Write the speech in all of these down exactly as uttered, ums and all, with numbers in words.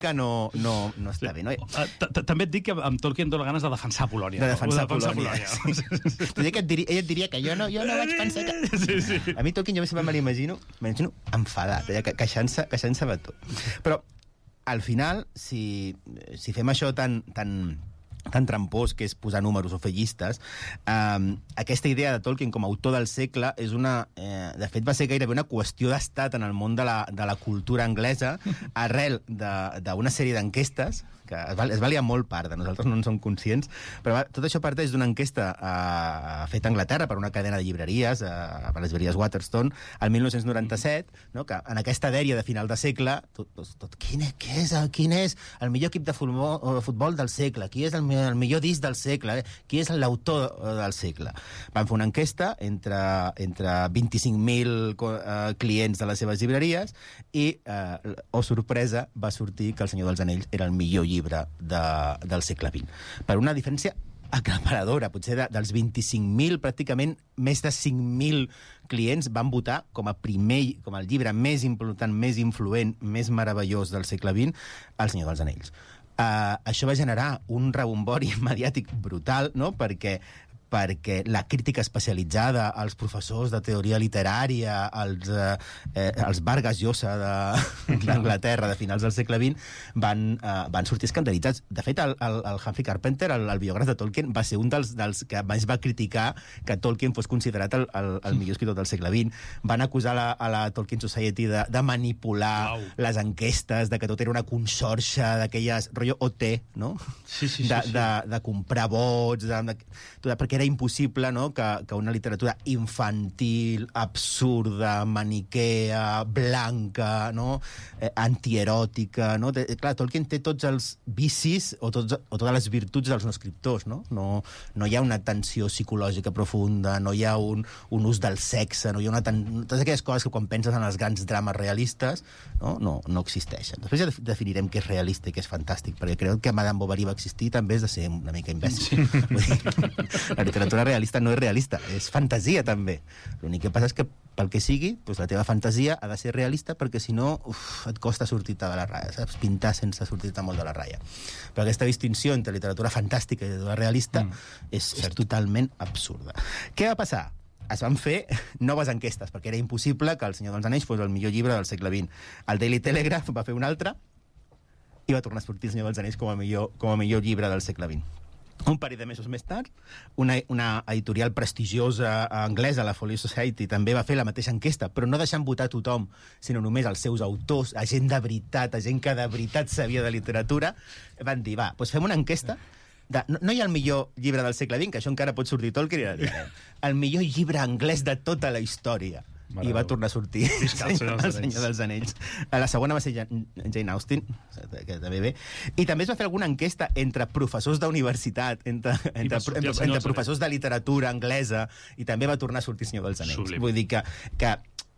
que no, no, no està bé. No? També et dic que amb Tolkien dona ganes de defensar Polònia. De defensar Polònia. Ella et diria que jo no, jo no vaig pensar que... Sí, sí. A mi Tolkien jo sempre me l'imagino, m'imagino enfadat, queixant-se queixant-se de tot. Però al final, si, si fem això tan... tan tan trampós que és posar números o fer llistes, eh, aquesta idea de Tolkien com a autor del segle és una... Eh, de fet, va ser gairebé una qüestió d'estat en el món de la, de la cultura anglesa arrel d'una sèrie d'enquestes que es, val, es valia molt part de nosaltres, no en som conscients, però va, tot això parteix d'una enquesta eh, feta a Anglaterra per una cadena de llibreries, eh, per les llibreries Waterstone, el mil nou-cents noranta-set, no? Que en aquesta dèria de final de segle, tot, tot, tot, quin, és, què és, quin és el millor equip de futbol, de futbol del segle? Qui és el, el millor disc del segle? Eh? Qui és l'autor del segle? Van fer una enquesta entre, entre vint-i-cinc mil eh, clients de les seves llibreries i, eh, oh sorpresa, va sortir que El Senyor dels Anells era el millor llibre De, del segle vint. Per una diferència aclaparadora, potser de, dels vint-i-cinc mil, pràcticament més de cinc mil clients van votar com a primer, com el llibre més important, més influent, més meravellós del segle vint, El Senyor dels Anells. Uh, això va generar un rebombori mediàtic brutal, no? perquè perquè la crítica especialitzada, els professors de teoria literària, els, eh, els Vargas Llosa d'Anglaterra de, de finals del segle vint, van, eh, van sortir escandalitzats. De fet, el, el, el Humphrey Carpenter, el, el biògraf de Tolkien, va ser un dels, dels que més va criticar que Tolkien fos considerat el, el, el millor escriptor del segle vint. Van acusar la, a la Tolkien Society de, de manipular wow. les enquestes, de que tot era una conxorxa d'aquelles, rotllo O T, no? Sí, sí, sí, de, sí. De, de comprar vots, de, de, de, perquè era impossible, no?, que, que una literatura infantil, absurda, maniquea, blanca, no?, eh, antieròtica, no? De, clar, Tolkien té tots els vicis o, tots, o totes les virtuts dels no escriptors, no? No, no hi ha una tensió psicològica profunda, no hi ha un, un ús del sexe, no hi ha una ten... totes aquelles coses que quan penses en els grans drames realistes, no, no, no existeixen. Després ja definirem què és realista i què és fantàstic, perquè crec que Madame Bovary va existir també és de ser una mica imbècil. Sí. Vull dir, la literatura realista no és realista, és fantasia també. L'únic que passa és que pel que sigui, doncs la teva fantasia ha de ser realista perquè si no uf, et costa sortir-te de la ratlla, saps? Pintar sense sortir-te molt de la ratlla. Però aquesta distinció entre literatura fantàstica i literatura realista mm. és, és totalment absurda. Què va passar? Es van fer noves enquestes, perquè era impossible que El Senyor dels Anells fos el millor llibre del segle vint. El Daily Telegraph va fer un altre i va tornar a sortir El Senyor dels Anells com a millor, com a millor llibre del segle vint. Un parell de mesos més tard, una, una editorial prestigiosa anglesa, la Folio Society, també va fer la mateixa enquesta, però no deixant votar a tothom, sinó només els seus autors, a gent de veritat, a gent que de veritat sabia de literatura, van dir, va, doncs fem una enquesta de, no, no hi ha el millor llibre del segle vint, que això encara pot sortir Tolkien, el millor llibre anglès de tota la història. Mare I va tornar a sortir el senyor, el senyor dels Anells. La segona va ser Jane Austen, que també bé. I també es va fer alguna enquesta entre professors d'universitat, entre, entre, entre, entre professors de literatura anglesa, i també va tornar a sortir el senyor dels Anells. Sublim. Vull dir que... que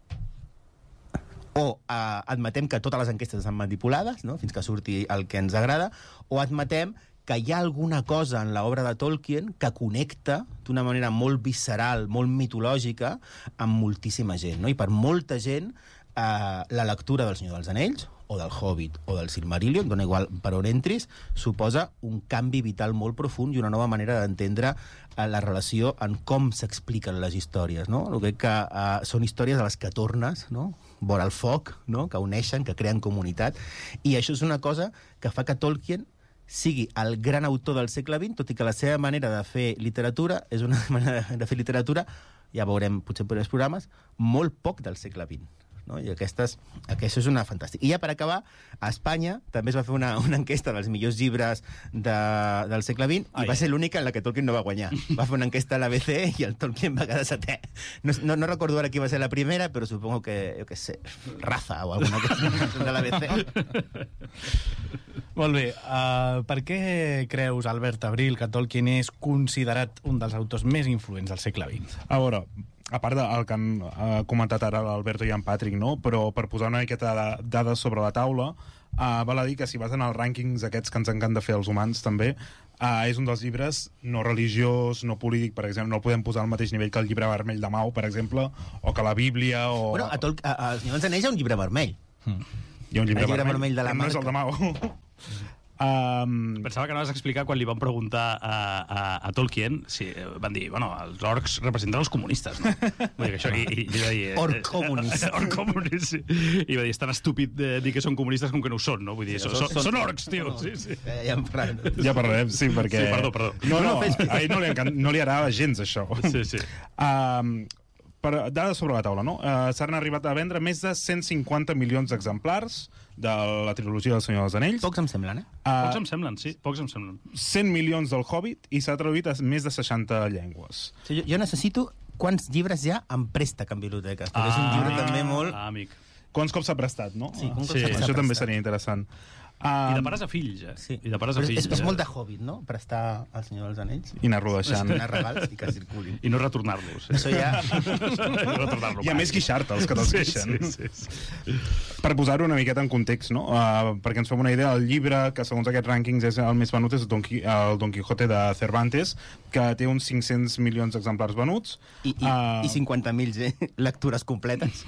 o uh, admetem que totes les enquestes estan manipulades, no?, fins que surti el que ens agrada, o admetem que hi ha alguna cosa en l'obra de Tolkien que connecta d'una manera molt visceral, molt mitològica, amb moltíssima gent, no? I per molta gent, eh, la lectura del Senyor dels Anells, o del Hobbit, o del Silmarillion, dona igual per on entris, suposa un canvi vital molt profund i una nova manera d'entendre eh, la relació en com s'expliquen les històries, no? El que, que eh, són històries a les que tornes, no?, vora el foc, no?, que uneixen, que creen comunitat, i això és una cosa que fa que Tolkien sigui el gran autor del segle vint, tot i que la seva manera de fer literatura és una manera de fer literatura, ja veurem potser per els programes, molt poc del segle vint. No? I aquestes, això és una fantàstica. I ja per acabar, a Espanya també es va fer una, una enquesta dels millors llibres de, del segle vint i ai, va ser l'única en la que Tolkien no va guanyar. Va fer una enquesta a l'A B C i el Tolkien va quedar setè. No, no, no recordo ara qui va ser la primera, però supongo que, jo què sé, Raza o alguna cosa de l'A B C. Molt bé. Uh, per què creus, Albert Abril, que Tolkien és considerat un dels autors més influents del segle vint? A veure, a part del que han uh, comentat ara l'Alberto i en Patrick, no? Però per posar una miqueta de dades sobre la taula, uh, val a dir que si vas en els rànquings aquests que ens encanta fer els humans també, uh, és un dels llibres no religiós, no polític, per exemple, no el podem posar al mateix nivell que el llibre vermell de Mau, per exemple, o que la Bíblia o... Bueno, a Tol a, a El Senyor dels Anells hi ha un llibre vermell. Mm. Hi ha un llibre, El llibre vermell de la que no és el de Mao. Um, Pensava que anaves a explicar quan li van preguntar a, a, a Tolkien si van dir, bueno, els orcs representen els comunistes, no? Vull dir que això, i, i, i va dir... Eh, Orc comunist. Orc comunist, sí. I va dir, és tan estúpid de dir que són comunistes com que no ho són, no? Vull dir, sí, són, són, són orcs, tio. Sí, sí. Ja, ja en parlarem. ja parlarem, sí, perquè... Sí, perdó, perdó. No, no, a ell no li, encan... no li agrada gens, això. Sí, sí. Um, per, dades sobre la taula, no? Uh, S'han arribat a vendre més de cent cinquanta milions d'exemplars de la trilogia del Senyor dels Anells. Pocs em semblen, eh? Pocs Uh, em semblen, sí, pocs em semblen. cent milions del Hobbit i s'ha traduït a més de seixanta llengües. O sigui, jo, jo necessito quants llibres hi ha en préstec en biblioteques, perquè és un llibre també molt... Ah, amic. Quants cops s'ha prestat, no? Sí, com Sí. s'ha Això també prestat. seria interessant. I Um, de pares a fills, eh? Sí. I de pares a Però fills. és, és eh? molt de Hobbit, no? Prestar al Senyor dels Anells. I anar-lo deixant. Donar regals i que circulin. I no retornar-los. Això ja... no retornar-lo Hi ha mai. més guixar-te, els que te'ls Sí, guixen. sí, sí, sí. Per posar-ho una miqueta en context, no? Uh, perquè ens fem una idea, el llibre que segons aquests rànquings és el més venut és Don, Qui el Don Quijote de Cervantes, que té uns cinc-cents milions d'exemplars venuts. I, i, Uh, i cinquanta mil eh? lectures completes.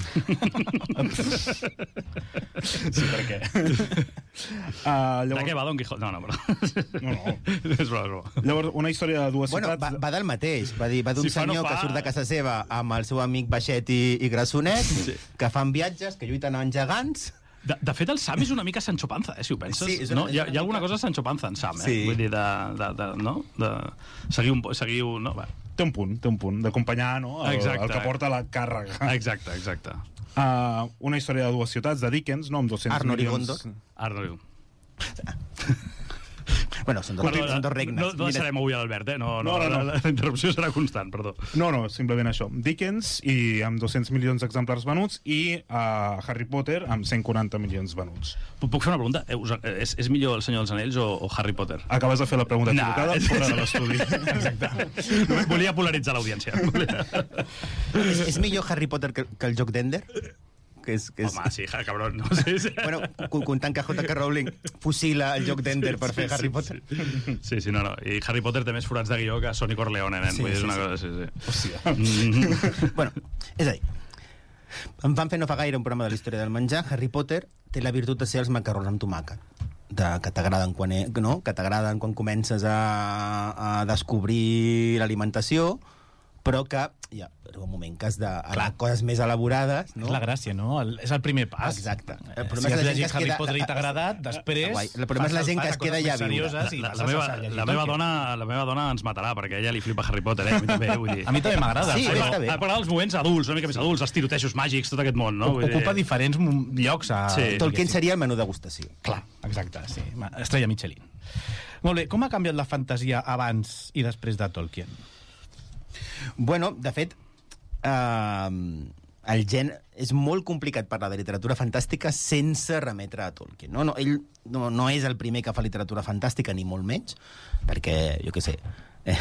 Sí, per què? Uh, De llavors, què va Don Quijote? No, no, però... no, no. és broma, és broma. Llavors, una història de dues Bueno, ciutats... va, va del mateix. Va dir, va d'un Si fa, no senyor fa. que surt de casa seva amb el seu amic Baixet i, i Grassonet, sí. que fan viatges, que lluiten amb gegants... De, de fet, el Sam és una mica Sancho Panza, eh, si ho penses. Sí, és una- no? Hi ha, és una hi ha alguna mica- cosa Sancho Panza en Sam, eh? Sí. Vull dir, de, de, de, no? de seguir un... Seguir un no? Va. Té un punt, té un punt, d'acompanyar, no? El, Exacte. el que porta la càrrega. Exacte, exacte. Uh, una història de dues ciutats de Dickens, no? Amb dos-cents Arnor i milions... Gondor. Arnold. Bueno, són dos, Perdó, són dos regnes. No, no Mira, deixarem avui a l'Albert, eh? No, no, No, no, no. La, la interrupció serà constant, perdó. No, no, simplement això. Dickens i amb dos-cents milions d'exemplars venuts i uh, Harry Potter amb cent quaranta milions venuts. Puc, puc fer una pregunta? Eh, us, eh, és, és millor El Senyor dels Anells o, o Harry Potter? Acabes de fer la pregunta Nah, equivocada és- fora de l'estudi. Exacte. Volia polaritzar l'audiència. és, és millor Harry Potter que, que el joc d'Ender? Que és, que és... Home, sí, ja, cabron. No? Sí, sí. Bueno, co- comptant que J K Rowling fusila el joc d'Ender per fer Harry Potter. Sí. sí, sí, no, no. I Harry Potter té més forats de guió que Sonny Corleone, nen. Sí, Vull dir, és sí, una sí. cosa... Sí, sí. Hòstia. Mm. Bueno, és a dir, em van fer no fa gaire un programa de la història del menjar. Harry Potter té la virtut de ser els macarrons amb tomàquet, de, que t'agraden quan, e- no? que t'agraden quan comences a, a descobrir l'alimentació, però que hi ha un moment que has d'anar a coses més elaborades, no? És la gràcia, no? El, és el primer pas. Exacte. El El problema si és has la gent que llegit es Harry queda- Potter i t'ha agradat, després... Guai. El problema és la fas el gent que pas es a queda coses ja més a viure. serioses i La, vas la, a meva, passar a llegir la, meva Tolkien. dona, la meva dona ens matarà, perquè a ella li flipa Harry Potter, eh? A mi també, vull dir... A mi també m'agrada. Sí, però està bé. A part dels moments adults, una mica més adults, els tirotejos màgics, tot aquest món, no? Vull dir- Ocupa diferents mo- llocs. A... Sí. Tolkien seria el menú degustació. Clar, exacte, sí. Ma- Estrella Michelin. Molt bé, com ha canviat la fantasia abans i després de Tolkien? Bueno, de fet, eh, el gen... és molt complicat parlar de literatura fantàstica sense remetre a Tolkien. No, no, ell no, no és el primer que fa literatura fantàstica, ni molt menys, perquè, jo què sé, eh,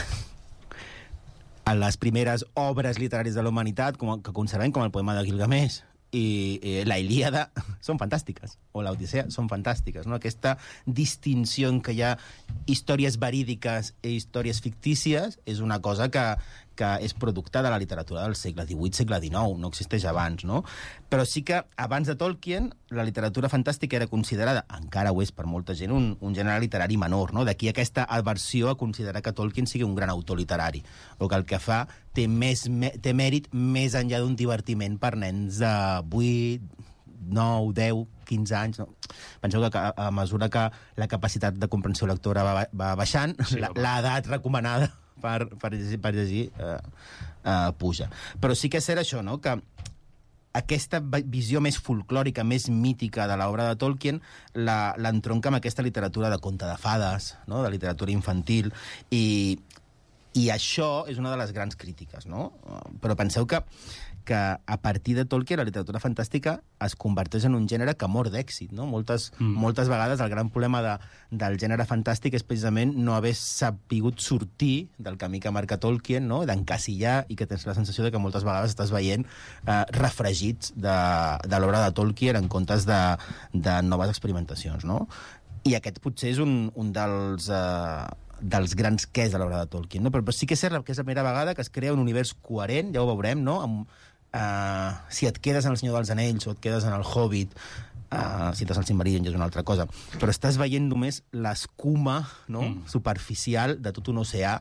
a les primeres obres literàries de la humanitat, com, que conservem com el poema de Gilgamesh i, i la Ilíada, són fantàstiques, o l'Odissea són fantàstiques. No? Aquesta distinció en què hi ha històries verídiques i històries fictícies és una cosa que, que és producte de la literatura del segle divuit, segle dinou, no existeix abans, no? Però sí que abans de Tolkien la literatura fantàstica era considerada, encara ho és per molta gent, un, un gènere literari menor, no? D'aquí aquesta aversió a considerar que Tolkien sigui un gran autor literari, o que el que fa té, més, té mèrit més enllà d'un divertiment per nens de vuit, nou, deu, quinze anys. No? Penseu que a, a mesura que la capacitat de comprensió lectora va, va baixant, Sí, la- home. l'edat recomanada per, per llegir, per llegir eh, eh, puja. Però sí que és cert això, no? que aquesta vi- visió més folclòrica, més mítica de l'obra de Tolkien la- l'entronca amb aquesta literatura de conte de fades, no? de literatura infantil, i, i això és una de les grans crítiques, no? Però penseu que que a partir de Tolkien la literatura fantàstica es converteix en un gènere que mor d'èxit, no? Moltes, Mm. mm. moltes vegades el gran problema de, del gènere fantàstic és precisament no haver sapigut sortir del camí que marca Tolkien, no? D'encasillar, i que tens la sensació de que moltes vegades estàs veient eh, refregits de, de l'obra de Tolkien en comptes de, de noves experimentacions, no? I aquest potser és un, un dels... Eh, dels grans quès de l'obra de Tolkien, no? Però, però sí que és cert que és la primera vegada que es crea un univers coherent, ja ho veurem, no? Amb, uh, si et quedes en El Senyor dels Anells o et quedes en El Hobbit, Uh, si entres al Silmarillion ja és una altra cosa. Però estàs veient només l'escuma, no? Mm. superficial de tot un oceà.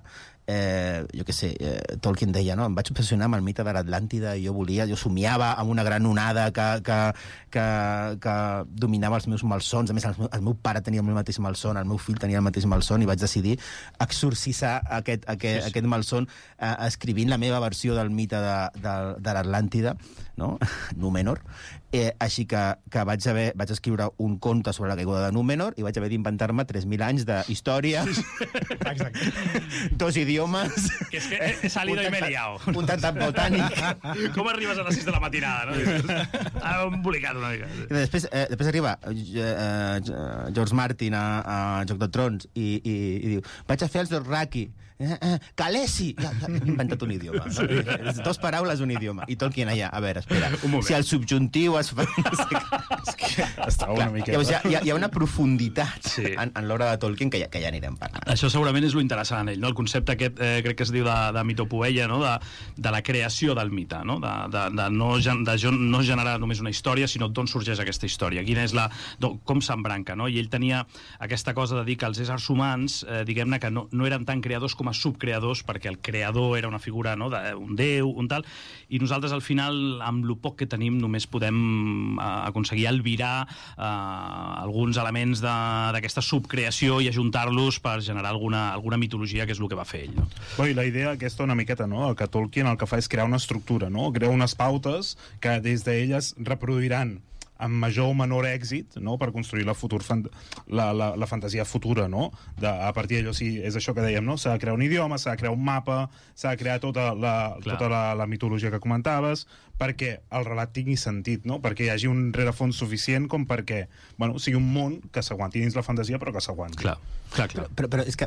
Eh, jo què sé, eh, Tolkien deia, no? Em vaig obsessionar amb el mite de l'Atlàntida i jo volia, jo somiava amb una gran onada que, que, que, que dominava els meus malsons. A més, el meu, el meu pare tenia el mateix malson, el meu fill tenia el mateix malson, i vaig decidir exorcissar aquest, aquest, sí, sí. aquest malson eh, escrivint la meva versió del mite de, de, de l'Atlàntida, no? Númenor. Eh, així que, que vaig, haver, vaig escriure un conte sobre la caiguda de Númenor i vaig haver d'inventar-me tres mil anys d'història. Exacte. Dos idiomes. Que és que he salido y me he liado. Un tantat botànic. Com arribes a les sis de la matinada, no? Ha embolicat una mica. I després, eh, després arriba eh, eh, George Martin a, a Joc de Trons i, i, i diu, vaig a fer els Dothraki. Eh, eh, Calesi! Ja, ja, he inventat un idioma. No? Sí. Dos paraules, un idioma. I Tolkien allà, a veure, espera, si el subjuntiu es fa... No sé, és que està una miqueta. Llavors, hi, ha, hi, ha, hi ha una profunditat sí. en, en l'obra de Tolkien que ja, que ja anirem parlant. Això segurament és lo interessant en ell, no? El concepte aquest, eh, crec que es diu de, de mitopoeia, no? De, de la creació del mite, no? De, de, de, no, de no generar només una història, sinó d'on sorgeix aquesta història, quina és la, com s'embranca, no? I ell tenia aquesta cosa de dir que els éssers humans, eh, diguem-ne que no, no eren tan creadors com a subcreadors, perquè el creador era una figura, no? De, un déu, un tal, i nosaltres al final, amb lo poc que tenim, només podem eh, aconseguir albirar eh, alguns elements d'aquesta subcreació i ajuntar-los per generar alguna, alguna mitologia, que és el que va fer ell. No? Bé, i la idea aquesta una miqueta, no? El que Tolkien el que fa és crear una estructura, no? Crea unes pautes que des d'elles reproduiran amb major o menor èxit, no?, per construir la, futur fan la, la, la fantasia futura, no? De, a partir d'allò, sí, és això que dèiem, no? S'ha de crear un idioma, s'ha de crear un mapa, s'ha de crear tota, la, tota la, la mitologia que comentaves, perquè el relat tingui sentit, no? Perquè hi hagi un rerefons suficient com perquè, bueno, sigui un món que s'aguanti dins la fantasia, però que s'aguanti. Clar, clar, clar. Però, però, però és que...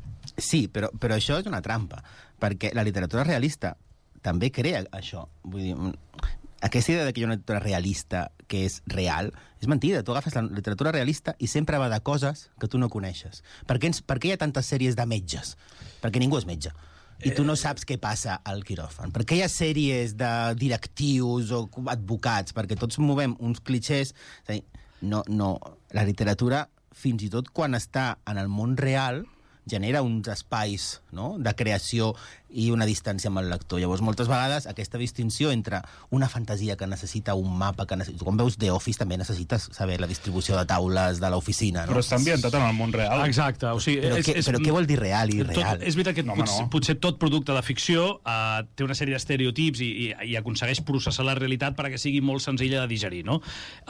Sí, però, però això és una trampa, perquè la literatura realista també crea això. Vull dir, aquesta idea de que hi ha una literatura realista que és real, és mentida. Tu agafes la literatura realista i sempre va de coses que tu no coneixes. Per què, ens, per què hi ha tantes sèries de metges? Perquè ningú és metge. I tu no saps què passa al quiròfan. Per què hi ha sèries de directius o advocats? Perquè tots movem uns clichés. És a dir, no, no. La literatura, fins i tot quan està en el món real, genera uns espais, no?, de creació i una distància amb el lector. Llavors, moltes vegades, aquesta distinció entre una fantasia que necessita un mapa, que necessita... Quan veus The Office també necessites saber la distribució de taules de l'oficina, no? Però està ambientat en el món real. Exacte, o sigui... Però, és, què, és, però què vol dir real i real? Tot, és veritat que no, potser, no. potser tot producte de ficció uh, té una sèrie d'estereotips i, i, i aconsegueix processar la realitat perquè sigui molt senzilla de digerir, no?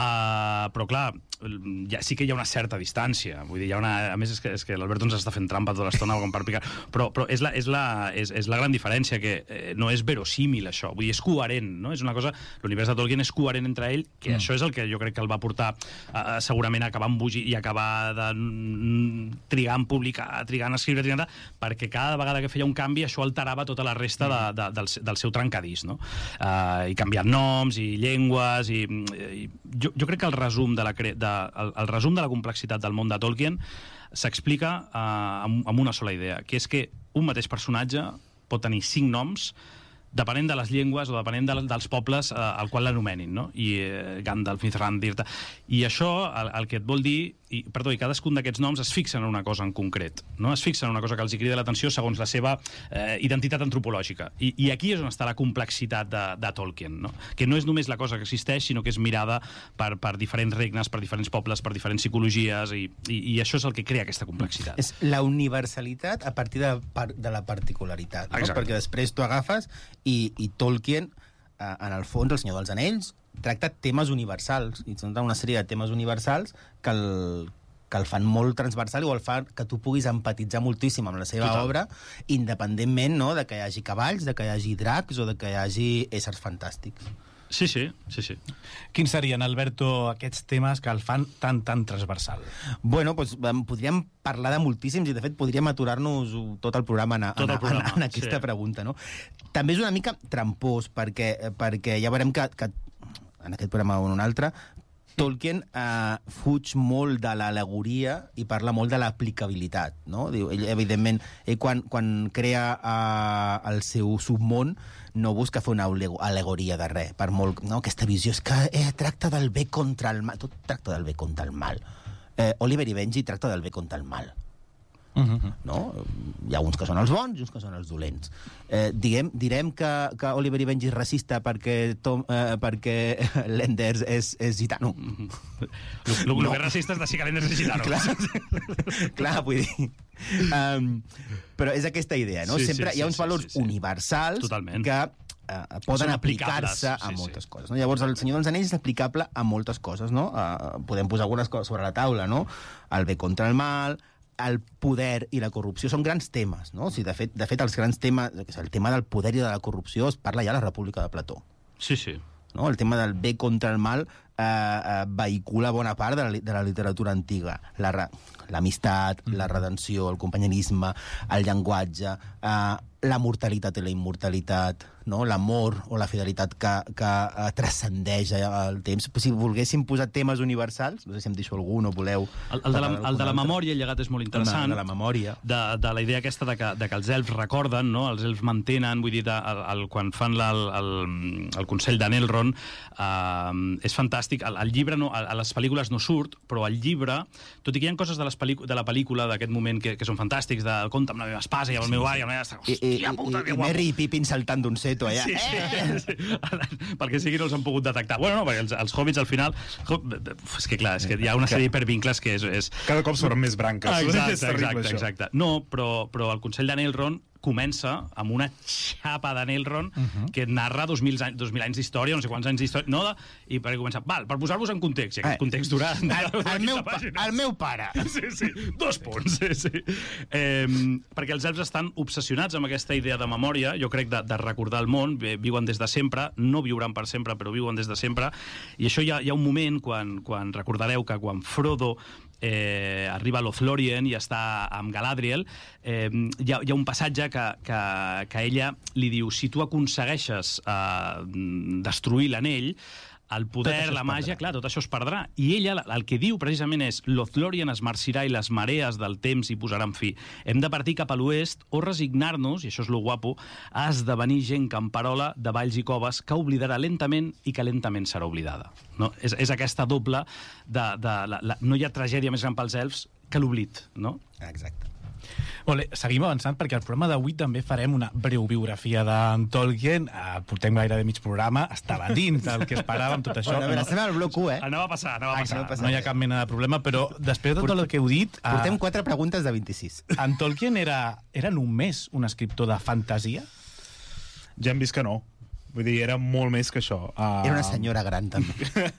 Uh, però, clar, ja, sí que hi ha una certa distància. Vull dir, hi ha una... A més, és que, és que l'Alberto ens està fent trampa tota l'estona com per picar. Però, però és, la, és, la, és, és la gran diferència, que eh, no és verosímil, això. Vull dir, és coherent, no? És una cosa... L'univers de Tolkien és coherent entre ell, que mm. això és el que jo crec que el va portar uh, segurament a acabar embogir i acabar de, mm, trigant publicar, trigant escriure, trigant... perquè cada vegada que feia un canvi això alterava tota la resta de, de, del, del seu trencadís, no? Uh, I canviant noms i llengües i... i jo, jo crec que el resum de la, cre... de, el, el resum de la complexitat del món de Tolkien s'explica uh, amb, amb una sola idea, que és que un mateix personatge pot tenir cinc noms depenent de les llengües o depenent de, dels pobles eh, al qual l'anomenin, no? I eh, Gandalf, Mithrandir... I això, el, el que et vol dir... I, perdó, i cadascun d'aquests noms es fixen en una cosa en concret, no? Es fixen en una cosa que els hi crida l'atenció segons la seva eh, identitat antropològica. I, I aquí és on està la complexitat de, de Tolkien, no? Que no és només la cosa que existeix, sinó que és mirada per, per diferents regnes, per diferents pobles, per diferents psicologies, i, i, i això és el que crea aquesta complexitat. És la universalitat a partir de, de la particularitat, no? Perquè després tu agafes i, i Tolkien, eh, en el fons, El Senyor dels Anells, tracta temes universals, i tracta una sèrie de temes universals que el, que el fan molt transversal i el fan que tu puguis empatitzar moltíssim amb la seva Total. obra, independentment, no?, de que hi hagi cavalls, de que hi hagi dracs o de que hi hagi éssers fantàstics. Sí, sí, sí, sí. Quins serien, Alberto, aquests temes que el fan tan, tan transversal? Bueno, doncs podríem parlar de moltíssims i, de fet, podríem aturar-nos tot el programa en, tot el programa, en, en aquesta sí. pregunta, no? També és una mica trampós, perquè, perquè ja veurem que, que en aquest programa o en un altre Tolkien eh, fuig molt de l'al·legoria i parla molt de l'aplicabilitat, no? Diu, ell, evidentment, ell quan, quan crea eh, el seu submón no busca fer una al·legoria de res, per molt, no? Aquesta visió és que eh, tracta del bé contra el mal. Tot tracta del bé contra el mal. Eh, Oliver i Benji tracta del bé contra el mal. Uh-huh. No? Hi ha uns que són els bons i uns que són els dolents. Eh, diguem, direm que, que Oliver i Benji és racista perquè, Tom, eh, perquè Lenders és, és gitano. El no. que és racista és de que Lenders és gitano. Clar, clar, vull dir... Um, però és aquesta idea, no? Sí, Sempre sí, hi ha uns sí, valors sí, sí. universals Totalment. que Uh, poden aplicar-se a sí, moltes sí. coses. No? Llavors, el Senyor dels Anells és aplicable a moltes coses. No? Uh, podem posar algunes coses sobre la taula. No? El bé contra el mal, el poder i la corrupció són grans temes. No? O sigui, de, fet, de fet, els grans temes, el tema del poder i de la corrupció es parla ja a la República de Plató. Sí, sí. No? El tema del bé contra el mal eh, eh, vehicula bona part de la, de la literatura antiga. La, l'amistat, mm. la redenció, el companyerisme, el llenguatge, eh, la mortalitat i la immortalitat, no? L'amor o la fidelitat que, que uh, transcendeix el temps. Si volguéssim posar temes universals, no sé si em deixo algun o voleu... El, el, de, la, el de la memòria, el llegat és molt interessant. De la memòria. De, de la idea aquesta de que, de que els elfs recorden, no? Els elfs mantenen, vull dir, de, el, el, quan fan la, el, el, el Consell d'Anelrond, uh, és fantàstic. El, el llibre, no, a, a les pel·lícules no surt, però el llibre, tot i que hi ha coses de, les de la pel·lícula d'aquest moment que, que són fantàstics, de compta amb la meva espasa i amb el meu avi, amb la meva... I, i, puta, i, i Merry i Pippin saltant d'un seto allà. Sí, sí, eh! sí. Perquè sigui no els han pogut detectar. Bueno, no, perquè els, els hobbits al final... És que clar, és que hi ha una sèrie d'hipervincles que és, és... Cada cop s'obren més branques. Exacte, és terrible, exacte, exacte. No, però, però el Consell d'Anelrond comença amb una xapa d'Anelrond uh -huh. que narra dos mil anys d'història, no sé quants anys d'història, no, de, i per començar, val, per posar-vos en context, i aquest eh, context durà... El, el, meu, el meu pare. Sí, sí, dos punts, sí, sí. Eh, perquè els elfs estan obsessionats amb aquesta idea de memòria, jo crec, de, de recordar el món, viuen des de sempre, no viuran per sempre, però viuen des de sempre, i això hi ha, hi ha un moment, quan, quan recordareu que quan Frodo Eh, arriba a Lothlórien i està amb Galadriel, eh, hi, ha, hi ha un passatge que, que, que ella li diu, si tu aconsegueixes eh, destruir l'anell, el poder, la màgia, clar, tot això es perdrà. I ella el que diu precisament és Lothlórien es marcirà i les marees del temps hi posaran fi. Hem de partir cap a l'oest o resignar-nos, i això és lo guapo, a esdevenir gent camperola de valls i coves que oblidarà lentament i que lentament serà oblidada. No? És, és aquesta doble de... de la, la, no hi ha tragèdia més gran pels elfs que l'oblit, no? Exacte. Molt bé, seguim avançant perquè al programa d'avui també farem una breu biografia d'en Tolkien. Uh, portem gairebé mig programa, estava dins del que esperàvem, tot això. Bueno, a veure, estem al bloc u, eh? Anava a passar, anava a passar. No hi ha cap mena de problema, però després de tot el que heu dit... Uh, Portem quatre preguntes de vint-i-sis. En Tolkien era, era només un escriptor de fantasia? Ja hem vist que no. Vull dir, era molt més que això. Uh... Era una senyora gran, també.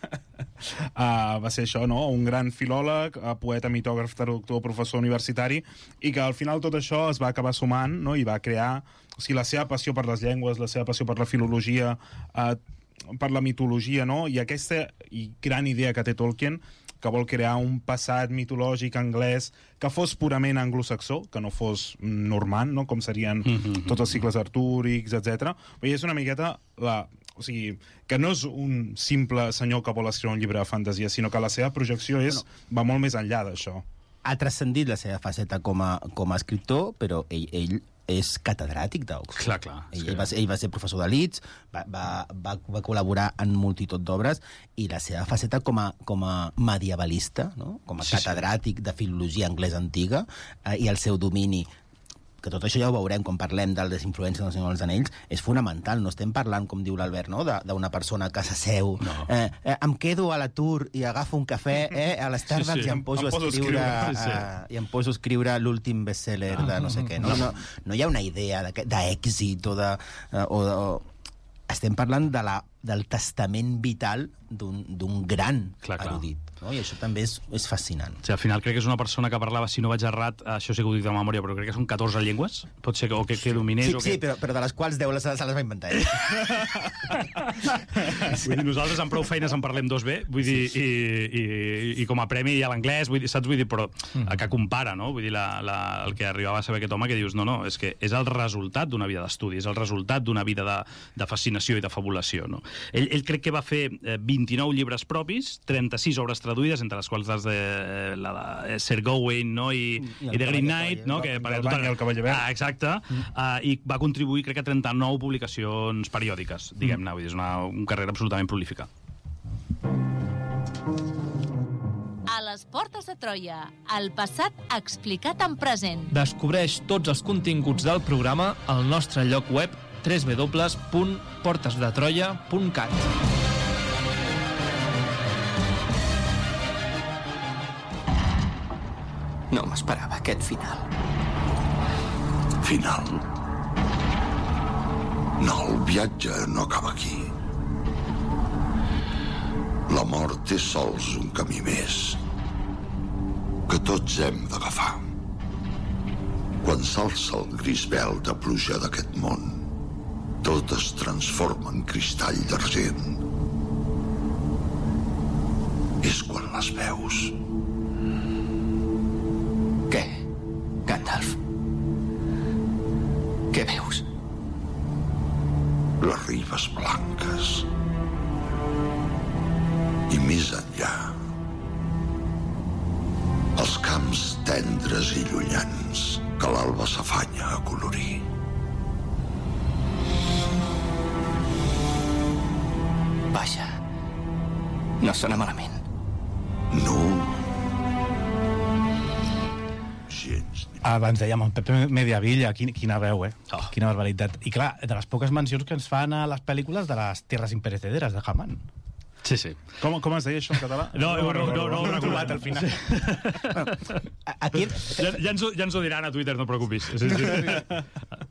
uh, va ser això, no? Un gran filòleg, uh, poeta, mitògraf, traductor, professor universitari, i que al final tot això es va acabar sumant, no? I va crear... O sigui, la seva passió per les llengües, la seva passió per la filologia, uh, per la mitologia, no? I aquesta i gran idea que té Tolkien, que vol crear un passat mitològic anglès que fos purament anglosaxó, que no fos normand, no? Com serien mm-hmm. tots els cicles artúrics, etcètera. I és una miqueta la... O sigui, que no és un simple senyor que vol escriure un llibre de fantasia, sinó que la seva projecció és, no. va molt més enllà d'això. Ha transcendit la seva faceta com a, com a escriptor, però ell, ell és catedràtic d'Oxford. Clar, clar. Ell, ell, va ser, ell va ser professor de Leeds, va, va, va, va col·laborar en multitud d'obres, i la seva faceta com a, com a medievalista, no? Com a sí, catedràtic sí. de filologia anglesa antiga, eh, i el seu domini, que tot això ja ho veurem quan parlem de les influències del Senyor dels Anells, és fonamental. No estem parlant, com diu l'Albert, no? d'una persona que s'asseu, no. eh, eh, em quedo a l'atur i agafo un cafè eh, a les Starbucks sí, sí. i em poso, em poso a escriure, a escriure, sí, sí. Uh, i em poso a escriure l'últim bestseller de no sé què. No, no, no hi ha una idea d'èxit o de... Uh, o, o, estem parlant de la, del testament vital d'un gran clar, clar. erudit. no? I això també és, és fascinant. Sí, al final crec que és una persona que parlava, si no vaig errat, això sí que ho dic de memòria, però crec que són catorze llengües, pot ser que, o que, que dominés... Sí, o sí que... però, però de les quals deu les, se les va inventar ell. Vull dir, nosaltres amb prou feines en parlem dos bé, vull dir, i, i, i com a premi hi ha l'anglès, vull dir, saps? Vull dir, però mm. que compara, no? Vull dir, la, la, el que arribava a saber aquest home, que dius, no, no, és que és el resultat d'una vida d'estudi, és el resultat d'una vida de, de fascinació i de fabulació, no? Ell, ell crec que va fer vint-i-nou llibres propis, trenta-sis obres traduïdes, entre les quals les de la de Sir Gawain, no? I, I, i The Green Knight, no? Que per el Bany i el Cavaller Verd. Ah, exacte. Mm. Uh, I va contribuir, crec que, a trenta-nou publicacions periòdiques, diguem-ne. Vull dir, és una, una carrera absolutament prolífica. A les portes de Troia, el passat explicat en present. Descobreix tots els continguts del programa al nostre lloc web w w w punt portes de troia punt cat. No m'esperava aquest final. Final? No, el viatge no acaba aquí. La mort és sols un camí més que tots hem d'agafar. Quan s'alça el gris vel de pluja d'aquest món, tot es transforma en cristall d'argent. És quan les veus. Què, Gandalf? Què veus? Les ribes blanques. I més enllà, els camps tendres i llunyans que l'alba s'afanya a colorir. Vaja, no sona malament. No. Gens. Abans dèiem, el Pepe Mediavilla, quina, quina veu, eh? Oh. Quina barbaritat. I clar, de les poques mencions que ens fan a les pel·lícules de les Tierras Imperecederes de Hamann. Sí, sí. Com, com es deia això en català? No, no, no, no, no ho he recordat al final. Aquí... Ja, ja, ens ho, ja ens ho diran a Twitter, no et preocupis. Sí, sí.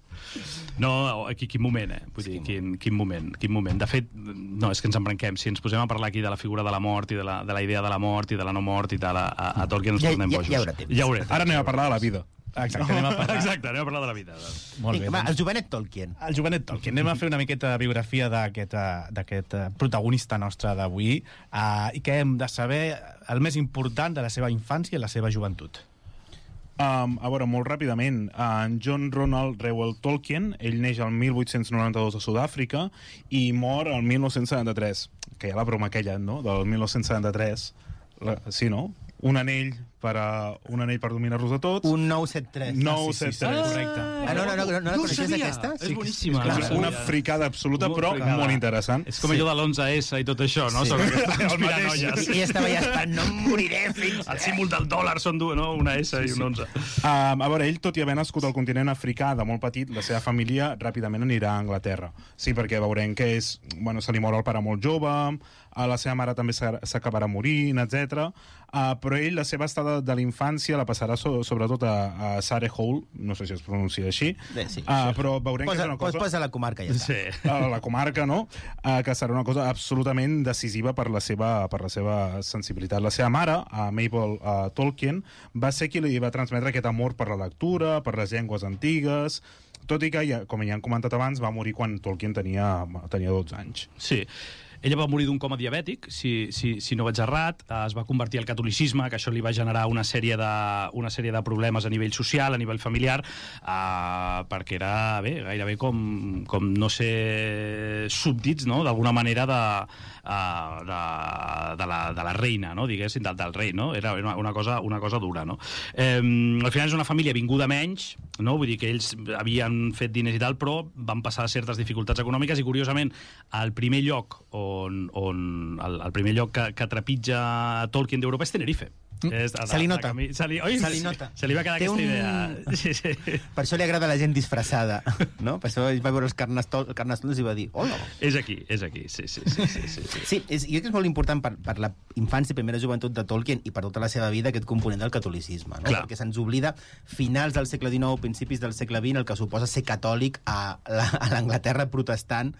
No, aquí, quin moment, eh? Vull dir, quin, quin moment, quin moment. De fet, no, és que ens embranquem. Si ens posem a parlar aquí de la figura de la mort i de la, de la idea de la mort i de la no mort i tal, a, a, a Tolkien ens Ja- tornem ja- bojos. ja hi haurà temps. Ja haurà temps. Ara anem a parlar de la vida. Exacte, anem a parlar. Exacte, anem a parlar de la vida. Molt bé, Vinga, va, doncs. el jovenet Tolkien. El jovenet Tolkien. Anem a fer una miqueta de biografia d'aquest eh, d'aquest eh, protagonista nostre d'avui uh, i que hem de saber el més important de la seva infància i la seva joventut. Um, a veure, molt ràpidament, en John Ronald Reuel Tolkien, ell neix el mil vuit-cents noranta-dos a Sud-àfrica i mor el mil nou-cents setanta-tres, que hi ha la broma aquella, no?, del mil nou-cents setanta-tres. La, sí, no? Un anell per, a, un anell per dominar-los a tots. Un nou set tres. nou set tres. Ah, correcte. Ah, no, no, no, no, no la ho coneixies, sabia. aquesta? És boníssima. Clar, no ho sabia. una fricada absoluta, Molt però fricada. molt interessant. És com allò de l'onze esse i tot això, no? Sí. Sobre aquestes El conspiranoies. I estava ja esperant, no em moriré fins... El símbol del dòlar són dues, no? Una S i un onze. Um, a veure, ell, tot i haver nascut al continent africà de molt petit, la seva família ràpidament anirà a Anglaterra. Sí, perquè veurem que és, bueno, se li mor el pare molt jove, a la seva mare també s'acabarà morint, etcètera. Uh, però ell, la seva estada de la infància la passarà so sobretot a, a Surrey Hall, no sé si es pronuncia així, Bé, sí. uh, però veurem Posa, que és una cosa... posa la comarca, ja està. Sí. a la comarca, no? Uh, que serà una cosa absolutament decisiva per la seva, per la seva sensibilitat. La seva mare, uh, Mabel uh, Tolkien, va ser qui li va transmetre aquest amor per la lectura, per les llengües antigues, tot i que, ja, com ja han comentat abans, va morir quan Tolkien tenia, tenia dotze anys. Sí. Ella va morir d'un coma diabètic, si, si, si no vaig errat, es va convertir al catolicisme, que això li va generar una sèrie de, una sèrie de problemes a nivell social, a nivell familiar, uh, perquè era bé, gairebé com, com no ser súbdits, no?, d'alguna manera de, uh, de, de, la, de la reina, no?, diguéssim, del, del rei, no? Era una, una, cosa, una cosa dura, no? Eh, al final és una família vinguda menys, no? Vull dir que ells havien fet diners i tal, però van passar certes dificultats econòmiques i, curiosament, al primer lloc on, on el, el primer lloc que, que trepitja Tolkien d'Europa és Tenerife. És, Se li nota. camí, se, li, oi, Se li nota. Se li va quedar Té aquesta un- idea. Sí, sí. Per això li agrada la gent disfressada, no? Per això ell va veure els carnestol- carnestols i va dir, hola. És aquí, és aquí, sí, sí, sí. sí, sí, sí. Sí, és, jo crec que és molt important per, per la infància i primera joventut de Tolkien i per tota la seva vida aquest component del catolicisme, no? Clar. Perquè se'ns oblida finals del segle dinou, principis del segle vint, el que suposa ser catòlic a la- a l'Anglaterra protestant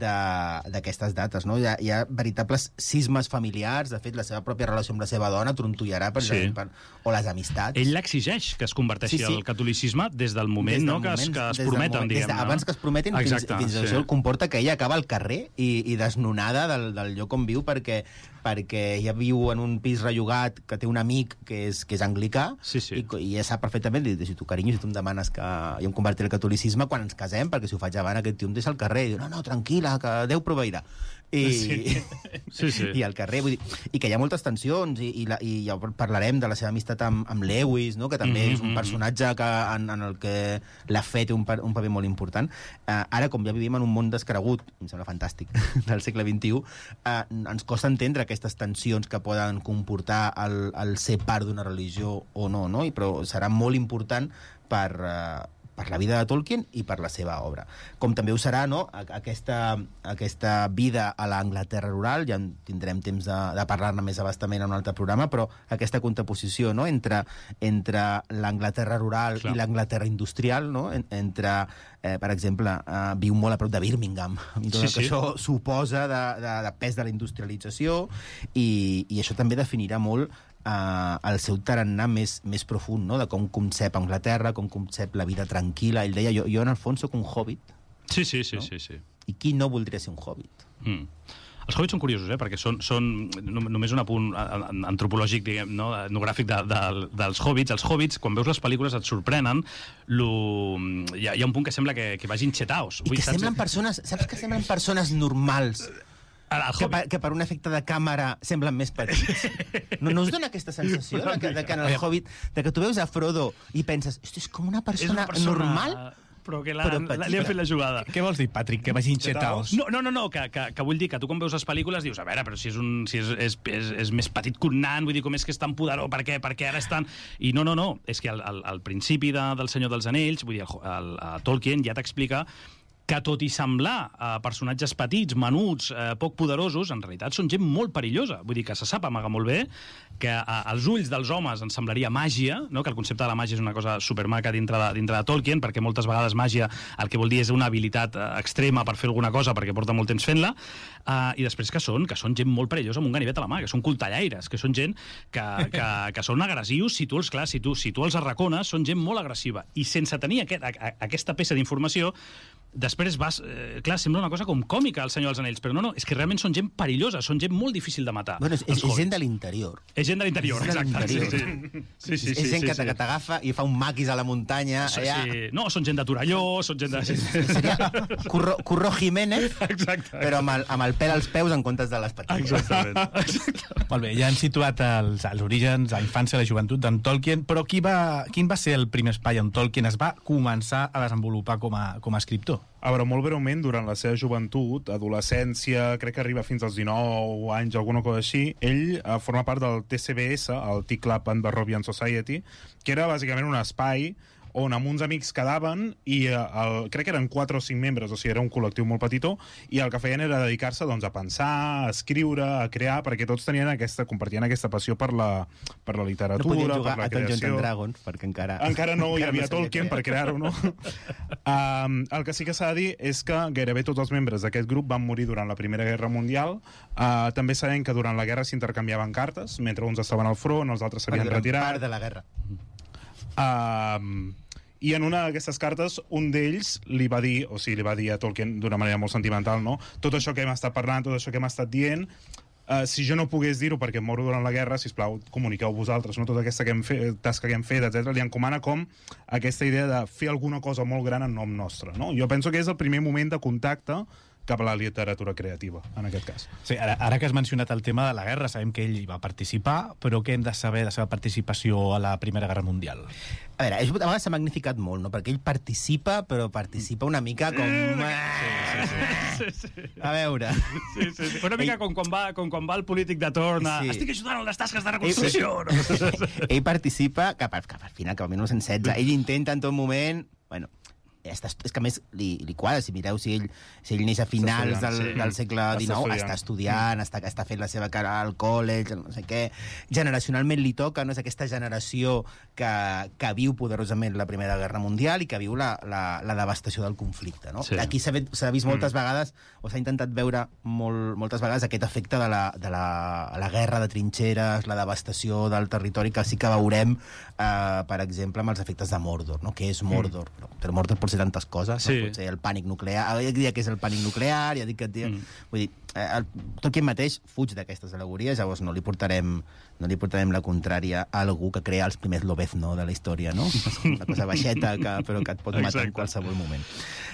de- d'aquestes dates, no? Hi ha, hi ha veritables cismes familiars, de fet, la seva pròpia relació amb la seva dona trontollarà, per Sí. exemple, per, o les amistats. Ell l'exigeix que es converteixi Sí, sí. al catolicisme des del moment Des del no, que, es, moment- que es des del prometen, moment- diguem-ne. des de- Abans que es prometin, Exacte, fins, fins sí. això el comporta que ella acaba al carrer i, i desnonada del, del lloc on viu perquè perquè ella viu en un pis rellogat que té un amic que és, que és anglicà Sí, sí. i, i ja sap perfectament, li diu, si tu, carinyo, si tu em demanes que jo em convertiré al catolicisme quan ens casem, perquè si ho faig abans aquest tio em deixa al carrer, i diu, no, no, tranquil·la, que Déu proveirà. I, Sí. Sí, sí. i al carrer, vull dir, i que hi ha moltes tensions i, i, la, i ja parlarem de la seva amistat amb, amb Lewis, no? Que també Mhm, és un mhm. personatge que, en, en el que la fe té un, pa- un paper molt important. Uh, ara, com ja vivim en un món descregut, em sembla fantàstic, del segle vint-i-u, uh, ens costa entendre aquestes tensions que poden comportar el, el ser part d'una religió o no, no? I, però serà molt important per... Uh, per la vida de Tolkien i per la seva obra. Com també ho serà, no?, a- aquesta, aquesta vida a l'Anglaterra rural, ja en tindrem temps de, de parlar-ne més abastament en un altre programa, però aquesta contraposició, no?, entre, entre l'Anglaterra rural Clar. i l'Anglaterra industrial, no?, en, entre, eh, per exemple, eh, viu molt a prop de Birmingham, amb tot Sí, el que sí. això suposa de, de, de pes de la industrialització, i, i això també definirà molt Uh, el seu tarannà més, més profund, no? De com concep Anglaterra, com concep la vida tranquil·la. Ell deia, jo, jo en el fons soc un hobbit, Sí, sí, sí, No? sí, sí. i qui no voldria ser un hobbit? Mm. Els hobbits són curiosos, eh? Perquè són, són no- només un apunt a- a- antropològic, diguem, no? etnogràfic de, de, dels hobbits. Els hobbits, quan veus les pel·lícules, et sorprenen. Lo... Hi, ha, hi ha un punt que sembla que, que vagin xetaos. I que semblen persones, saps que semblen persones normals, El, el que, hobbit... per, que per un efecte de càmera semblen més petits. No, no us dona aquesta sensació de que, de que en el Hobbit, de que tu veus a Frodo i penses, hosti, és com una és persona, una persona normal, però que la, però la, petita. li han fet la jugada. Què vols dir, Patrick? Que vagin xetaos? No, no, no, no que, que, que vull dir que tu quan veus les pel·lícules dius, a veure, però si és, un, si és, és, és, és més petit que un nan, vull dir, com és que és tan poderós, per què, per què ara estan... I no, no, no, és que al, al, al principi de, del Senyor dels Anells, vull dir, el, el, el Tolkien ja t'explica que tot i semblar eh, personatges petits, menuts, eh, poc poderosos, en realitat són gent molt perillosa. Vull dir que se sap amagar molt bé, que eh, als ulls dels homes ens semblaria màgia, no? Que el concepte de la màgia és una cosa supermaca dintre de, dintre de Tolkien, perquè moltes vegades màgia el que vol dir és una habilitat eh, extrema per fer alguna cosa, perquè porta molt temps fent-la, eh, i després que són, que són gent molt perillosa amb un ganivet a la mà, que són coltallaires, que són gent que, que, que són agressius, si tu els, clar, si tu, si tu els arracones, són gent molt agressiva. I sense tenir aquest, a, a, aquesta peça d'informació, després vas... Eh, clar, sembla una cosa com còmica, el Senyor dels Anells, però no, no, és que realment són gent perillosa, són gent molt difícil de matar. Bueno, és, és, és gent de l'interior. És gent de l'interior, És de exacte. l'interior. Sí, sí, sí. sí, és sí, gent sí, que sí. que t'agafa i fa un maquis a la muntanya. Sí, allà. sí. No, són gent de Torelló, són gent de... Sí, sí. Seria Curro, Curro Jiménez, Exacte. però amb el, amb el pèl als peus en comptes de les patilles. Exactament. Exacte. Molt bé, ja hem situat els, els orígens, la infància, la joventut d'en Tolkien, però qui va, quin va ser el primer espai on Tolkien es va començar a desenvolupar com a, com a escriptor? A veure, molt breument, durant la seva joventut, adolescència, crec que arriba fins als dinou anys, alguna cosa així, ell eh, forma part del T C B S, el Tea Club and Barrovian Society, que era bàsicament un espai on amb uns amics quedaven i eh, el, crec que eren quatre o cinc membres, o sigui, era un col·lectiu molt petitó, i el que feien era dedicar-se doncs, a pensar, a escriure, a crear, perquè tots tenien aquesta, compartien aquesta passió per la, per la No literatura, podien per jugar la a Dungeons creació. and Dragons, perquè encara... Encara no hi encara havia s'havia Tolkien creat. per crear-ho, no? um, el que sí que s'ha de dir és que gairebé tots els membres d'aquest grup van morir durant la Primera Guerra Mundial. Uh, també sabem que durant la guerra s'intercanviaven cartes, mentre uns estaven al front, els altres s'havien Perquè eren retirat. part de la guerra. Um, I en una d'aquestes cartes, un d'ells li va dir, o sigui, li va dir a Tolkien d'una manera molt sentimental, no? Tot això que hem estat parlant, tot això que hem estat dient, uh, si jo no pogués dir-ho perquè em moro durant la guerra, sisplau, comuniqueu vosaltres, no? Tota aquesta que hem fet, tasca que hem fet, etcètera. Li encomana com aquesta idea de fer alguna cosa molt gran en nom nostre, no? Jo penso que és el primer moment de contacte cap a la literatura creativa, en aquest cas. Sí, ara, ara que has mencionat el tema de la guerra, sabem que ell hi va participar, però què hem de saber de la seva participació a la Primera Guerra Mundial? A veure, a vegades s'ha magnificat molt, no? Perquè ell participa, però participa una mica com... Sí, sí, sí. A veure... Sí, sí, sí. Una mica com quan va, com quan va el polític de torn a... Sí. Estic ajudant a les tasques de reconstrucció. Ell, ell participa cap, a, cap al final, cap al mil nou-cents setze. Ell intenta en tot moment... Bueno, està, és que a més li, li quadra, si mireu, si ell, si ell neix a finals del, sí. del segle dinou, Està està estudiant, estudiant, està, està fent la seva cara al college, no sé què, generacionalment li toca, no és aquesta generació que, que viu poderosament la Primera Guerra Mundial i que viu la, la, la devastació del conflicte, no? Sí. Aquí s'ha vist moltes mm. vegades, o s'ha intentat veure molt, moltes vegades aquest efecte de la, de la, la guerra de trinxeres, la devastació del territori, que sí que veurem, eh, per exemple, amb els efectes de Mordor, no? Què és Mordor? Mm. Però Mordor pot ser tantes coses, Sí. no? Pot ser el pànic nuclear, ja dic que és el pànic nuclear, ja dic que... Mm. Vull dir, eh, el, Tolkien mateix fuig d'aquestes al·legories, llavors no li portarem no li portarem la contrària a algú que crea els primers Lobezno de la història, no? Una cosa baixeta, que, però que et pot matar en qualsevol moment.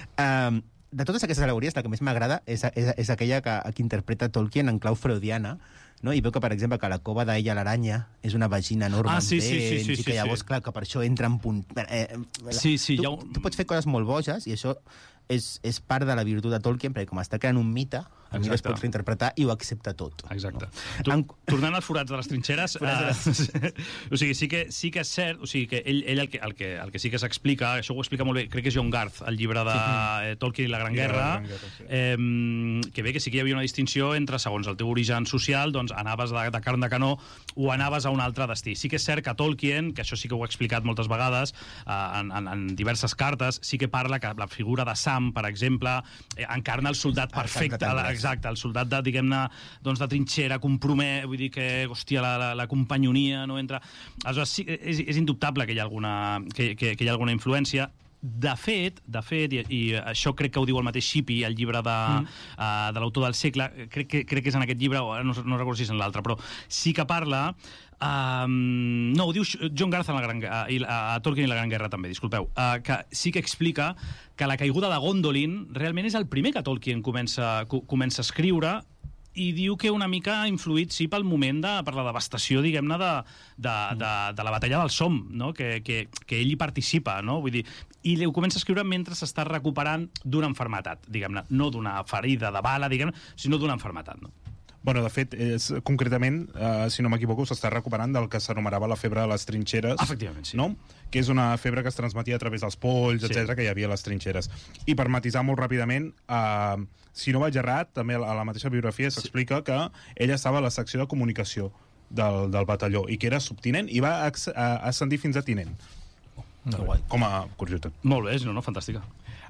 Um, de totes aquestes al·legories, la que més m'agrada és, és, és aquella que, que interpreta Tolkien en clau freudiana, no? I veu que, per exemple, que la cova d'ella l'aranya és una vagina enorme Ah, sí, amb sí, sí, dents, sí, i que sí, llavors, sí. clar, que per això entra en punt... Eh, eh, Sí, sí, tu, hi ha un- tu pots fer coses molt boges, i això és, és part de la virtut de Tolkien, perquè com està creant un mite, el mite es Exacte. pot reinterpretar i ho accepta tot. Exacte. No? Tu, En- tornant als forats de les trinxeres, eh, o sigui, sí que, sí que és cert, o sigui, que ell, ell el, que, el, que, el que sí que s'explica, això ho explica molt bé, crec que és John Garth, el llibre de eh, Tolkien i la Gran I la Guerra, Gran Guerra, sí. eh, que bé que sí que hi havia una distinció entre, segons el teu origen social, doncs anaves de, de carn de canó o anaves a un altre destí. Sí que és cert que Tolkien, que això sí que ho he explicat moltes vegades, eh, en, en, en diverses cartes, sí que parla que la figura de Sam, per exemple, eh, encarna el soldat perfecte, Exacte, la, exacte, el soldat de, diguem-ne, doncs de trinxera, compromet, vull dir que, hòstia, la, la, la companyonia no entra... Aleshores, sí, és, és indubtable que hi ha alguna, que, que, que hi ha alguna influència. De fet, de fet, i, i això crec que ho diu el mateix Shippey, el llibre de, mm. uh, de l'autor del segle, crec que, crec que és en aquest llibre, o no, no recordo si és en l'altre, però sí que parla... Um, no, ho diu John Garth en la Gran, uh, i, uh, a Tolkien i la Gran Guerra també, disculpeu, uh, que sí que explica que la caiguda de Gondolin realment és el primer que Tolkien comença, co comença a escriure, i diu que una mica ha influït, sí, pel moment de, per la devastació, diguem-ne, de, de, de, de la batalla del Somme, no? que, que, que ell hi participa, no? Vull dir, i ho comença a escriure mentre s'està recuperant d'una enfermetat, diguem-ne, no d'una ferida de bala, diguem-ne, sinó d'una enfermetat, no? Bueno, de fet, és, concretament, eh, si no m'equivoco, s'està recuperant del que s'anomenava la febre de les trinxeres. Efectivament, sí. No? Que és una febre que es transmetia a través dels polls, Sí. etcètera, que hi havia a les trinxeres. I per matisar molt ràpidament, eh, si no vaig errat, també a la mateixa biografia s'explica que ella estava a la secció de comunicació del, del batalló i que era subtinent i va a, a ascendir fins a tinent. No, guai. Com a curiositat. Molt bé, no, no, fantàstica.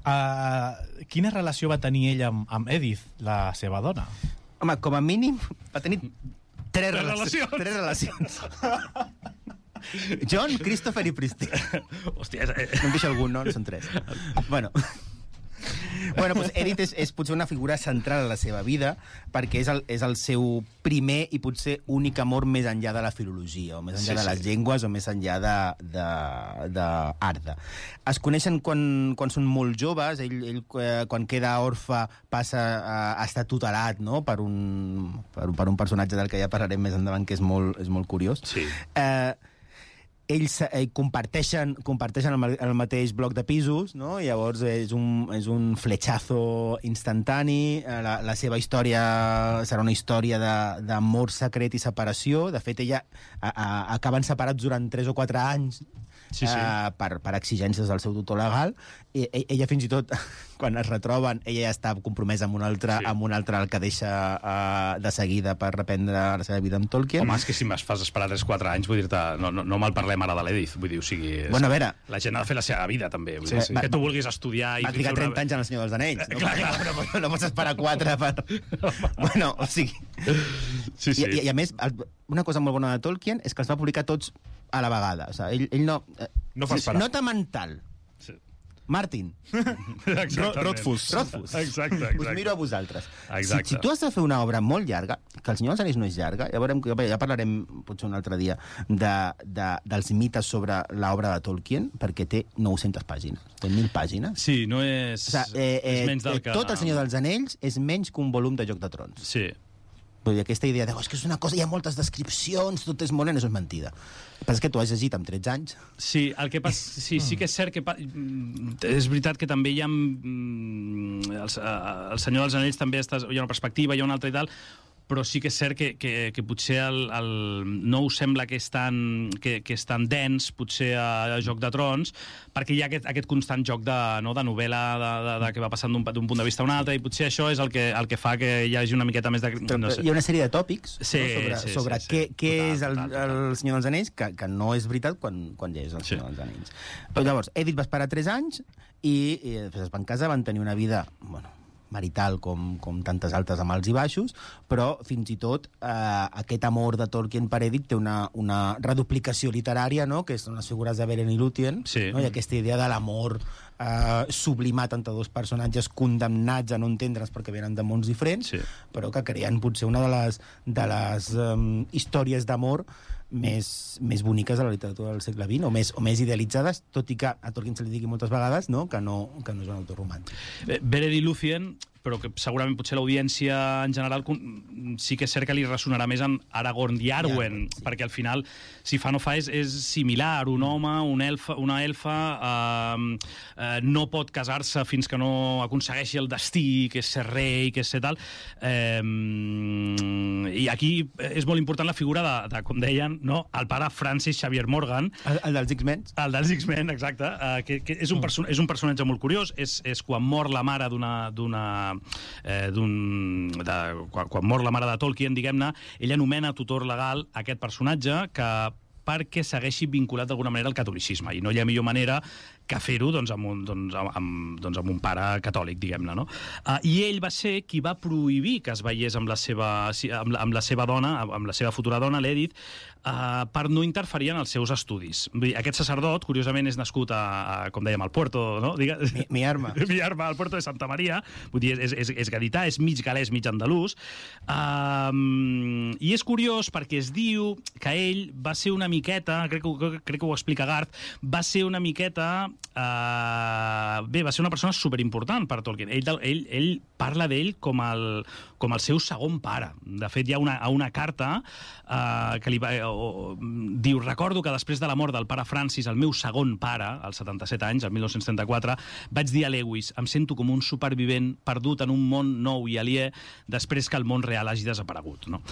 Uh, quina relació va tenir ell amb, amb Edith, la seva dona? Home, com a mínim, va tenir tres, Tres relacions. relacions. Tres relacions. John, Christopher i Pristy. Hòstia, eh, No em deixa algun, no? Són tres. Bueno... Bueno, doncs Edith és, és potser una figura central a la seva vida perquè és el, és el seu primer i potser únic amor més enllà de la filologia, o més enllà Sí, de les sí. llengües, o més enllà de, de, de Arda. Es coneixen quan, quan són molt joves, ell, ell eh, quan queda orfe passa a, a estar tutelat, no?, per un, per, un, per un personatge del que ja parlarem més endavant, que és molt, és molt curiós. Sí. Eh, ells eh, comparteixen, comparteixen el, ma- el mateix bloc de pisos, no? I llavors és un, és un fletxazo instantani. Eh, La, la seva història serà una història de- d'amor secret i separació. De fet, ella a, a, acaben separats durant tres o quatre anys Sí, sí. eh, per, per exigències del seu tutor legal. I, e- ella fins i tot, quan es retroben, ella ja està compromesa amb un altre, Sí. amb un altre el que deixa eh, de seguida per reprendre la seva vida amb Tolkien. Home, és que si em fas esperar tres o quatre anys, vull dir-te, no, no, no mal parlem ara de l'Edith, vull dir, o sigui... És, Bueno, a veure... La gent ha de fer la seva vida, també. Vull Sí, dir, sí. Que tu vulguis estudiar... I Va trigar fer una- trenta anys en El Senyor dels Anells. No, Clar, clar. no, no, no pots esperar quatre per... Bueno, o sigui... Sí, sí. I, i, I a més, el- una cosa molt bona de Tolkien és que els va publicar tots a la vegada. O sigui, ell, ell no... eh, No fa esperar. Nota mental. Sí. Martin. Exactament. Rothfuss. Rothfuss. Exacte, exacte. Us miro a vosaltres. Exacte. Si, si tu has de fer una obra molt llarga, que el Senyor dels Anells no és llarga, ja, veurem, ja parlarem potser un altre dia de, de, dels mites sobre l'obra de Tolkien, perquè té nou-centes pàgines, té mil pàgines. Sí, no és... O sigui, eh, eh, és menys del que... Tot el Senyor dels Anells és menys que un volum de Joc de Trons. Sí. Vull dir, aquesta idea de oh, és que és una cosa, hi ha moltes descripcions, tot és molt... Això és mentida. El que passa és que tu has llegit amb tretze anys. Sí, el que passa, sí, sí que és cert que... Pa... És veritat que també hi ha... El, el Senyor dels Anells també està, hi ha una perspectiva, hi ha una altra i tal, però sí que és cert que, que, que potser el, el, no us sembla que és tan, que, que és tan dens, potser a, a Joc de Trons, perquè hi ha aquest, aquest constant joc de, no, de novel·la de, de, de que va passant d'un punt de vista a un altre, i potser això és el que, el que fa que hi hagi una miqueta més de... No sé. Hi ha una sèrie de tòpics sí, no, sobre, sí, sobre sí, què, sí. què Total, és el, total, total. el Senyor dels Anells, que, que no és veritat quan, quan llegeix el Senyor sí. dels Anells. Però llavors, Edith va esperar tres anys i, i després es van casar, van tenir una vida... Bueno, marital com, com tantes altres amb alts i baixos, però fins i tot eh, aquest amor de Tolkien per Edith té una, una reduplicació literària, no? Que són les figures de Beren i Lúthien, sí. no? I aquesta idea de l'amor eh, sublimat entre dos personatges condemnats a no entendre's perquè venen de mons diferents, sí. però que creen potser una de les, de les um, històries d'amor més, més boniques de la literatura del segle vint, o més, o més idealitzades, tot i que a Tolkien se li digui moltes vegades no? Que, no, que no és un autor romàntic. Beren i Lúthien, però que segurament potser l'audiència en general sí que és cert que li ressonarà més en Aragorn i Arwen, ja, sí. Perquè al final, si fa no fa, és, és similar. Un home, un elfa, una elfa, eh, eh, no pot casar-se fins que no aconsegueixi el destí, que és ser rei, que és ser tal. Eh, I aquí és molt important la figura de, de com deien, no? El pare Francis Xavier Morgan. El, el dels X-Men. El dels X-Men, exacte. Eh, que, que és, un perso és un personatge molt curiós. És, és quan mor la mare d'una... d'una Eh, d'un, de, quan, quan mor la mare de Tolkien, diguem-ne, ell anomena tutor legal aquest personatge que perquè segueixi vinculat d'alguna manera al catolicisme, i no hi ha millor manera que fer-ho doncs, amb, un, doncs, amb, doncs, amb un pare catòlic, diguem-ne, no? Uh, I ell va ser qui va prohibir que es veiés amb la seva, amb la, amb la seva dona, amb la seva futura dona, l'Edith, uh, per no interferir en els seus estudis. Vull dir, aquest sacerdot, curiosament, és nascut a, a com dèiem, al Puerto, no? Digue... Mi, mi arma. Mi arma, al Puerto de Santa Maria. Vull dir, és, és, és gadità, és mig galès, mig andalús. Uh, I és curiós perquè es diu que ell va ser una miqueta, crec que, crec que ho explica Garth, va ser una miqueta... Uh, bé, va ser una persona superimportant per Tolkien. Ell, ell, ell parla d'ell com, el, com el seu segon pare. De fet, hi ha una, una carta uh, que li va, uh, diu, recordo que després de la mort del pare Francis, el meu segon pare, als setanta-set anys, el mil nou-cents trenta-quatre, vaig dir a Lewis, em sento com un supervivent perdut en un món nou i aliè després que el món real hagi desaparegut. No?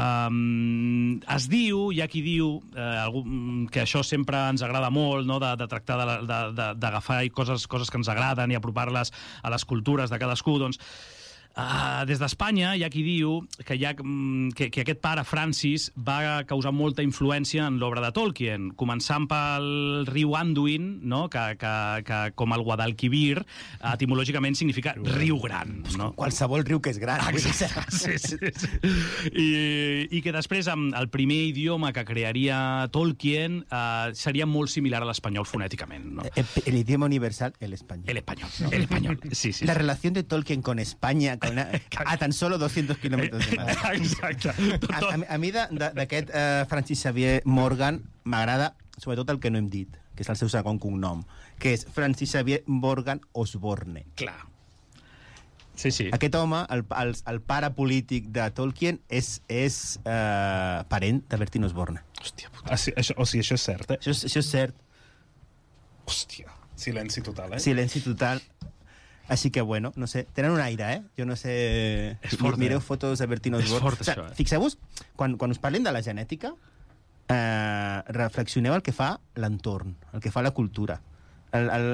Uh, es diu, hi ha qui diu uh, algú, que això sempre ens agrada molt, no? de, de tractar de, de d'agafar coses, coses que ens agraden i apropar-les a les cultures de cadascú, doncs Uh, des d'Espanya hi ha qui diu que, hi ha, que, que aquest pare, Francis, va causar molta influència en l'obra de Tolkien, començant pel riu Anduin, no? que, que, que com el Guadalquivir, etimològicament significa riu gran. No? Qualsevol riu que és gran. Exacte, sí, sí, sí. I, I que després, amb el primer idioma que crearia Tolkien, uh, seria molt similar a l'espanyol fonèticament. No? El, el idioma universal, el espanyol. El espanyol, el espanyol, sí, sí. La sí. relación de Tolkien con España, con una, a tan solo doscientos kilómetros de mar. Exacte. A, a, a mi d'aquest uh, Francis Xavier Morgan m'agrada sobretot el que no hem dit, que és el seu segon cognom, que és Francis Xavier Morgan Osborne. Clar. Sí, sí. Aquest home, el, el, el pare polític de Tolkien, és, és uh, parent de Bertín Osborne. Hòstia puta. Ah, sí, això, o sigui, això és cert, eh? Això és, això és cert. Hòstia, silenci total, eh? Silenci total. Així que, bueno, no sé, tenen un aire, eh? Jo no sé... És fort, Mireu eh? fotos de Bertín Osborne. És fort, o sigui, això, eh? Fixeu-vos, quan, quan us parlem de la genètica, eh, reflexioneu el que fa l'entorn, el que fa la cultura. El, el...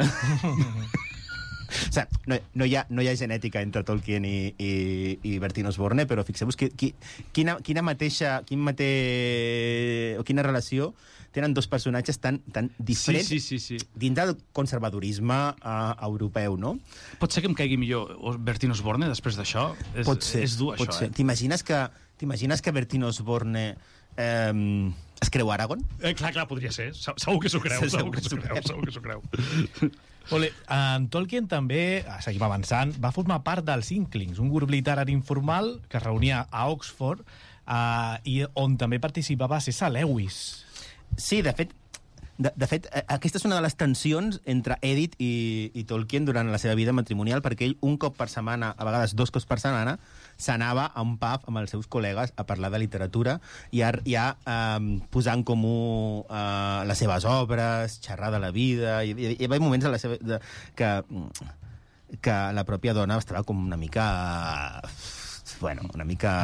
o sigui, no, no, hi ha, no hi ha genètica entre Tolkien i, i, i Bertín Osborne, però fixeu-vos qui, qui, quina, quina mateixa... Quin mate... o quina relació tenen dos personatges tan, tan diferents sí, sí, sí, sí. dins del conservadorisme uh, europeu, no? Pot ser que em caigui millor Bertín Osborne després d'això? És, Pot ser, és dur, pot això, ser. eh? T'imagines que, t'imagines que Bertín Osborne eh, es creu Aragorn? Eh, clar, clar, podria ser. Segur que s'ho creu, Sí, segur que s'ho creu, segur que s'ho creu. Ole, en Tolkien també, seguim avançant, va formar part dels Inklings, un grup literari informal que es reunia a Oxford eh, i on també participava César Lewis. Sí, de fet, de, de fet, aquesta és una de les tensions entre Edith i, i Tolkien durant la seva vida matrimonial, perquè ell un cop per setmana, a vegades dos cops per setmana, s'anava a un pub amb els seus col·legues a parlar de literatura i a, i a um, posar en comú uh, les seves obres, xerrar de la vida... I, i, hi havia moments en la seva, de, que, que la pròpia dona estava com una mica... Bueno, una mica...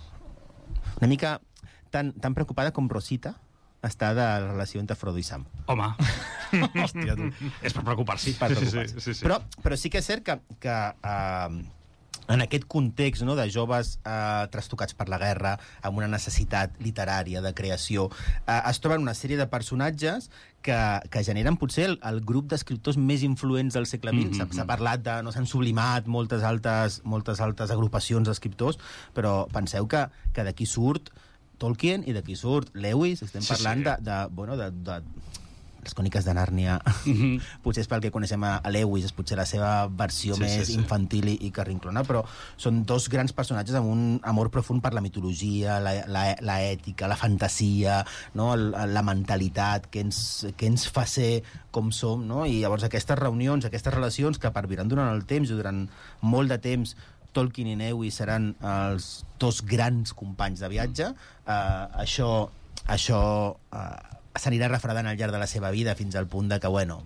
Una mica tan, tan preocupada com Rosita està de la relació entre Frodo i Sam. Home, Hòstia, tu. és per preocupar-se. Per Sí, sí, preocupar-se. sí, sí, sí. Però, però sí que és cert que, que uh, en aquest context, no, de joves uh, trastocats per la guerra, amb una necessitat literària de creació, uh, es troben una sèrie de personatges que, que generen potser el, el grup d'escriptors més influents del segle vint. Mm -hmm. S'ha parlat de... no s'han sublimat moltes altres, moltes altres agrupacions d'escriptors, però penseu que, que d'aquí surt Tolkien i d'aquí surt Lewis. Estem Sí, parlant sí. de, de, bueno, de, de les Cròniques de Nàrnia. Mhm. Potser és pel que coneixem a, a Lewis, és potser la seva versió Sí, més sí, sí. infantil i, i carrinclona, però són dos grans personatges amb un amor profund per la mitologia, la, la, la ètica, la fantasia, no? el, la mentalitat que ens, que ens fa ser com som, no? I llavors aquestes reunions, aquestes relacions que perviran durant el temps i durant molt de temps Tolkien i Lewis seran els dos grans companys de viatge. Uh, això això uh, s'anirà refredant al llarg de la seva vida fins al punt de que, bueno,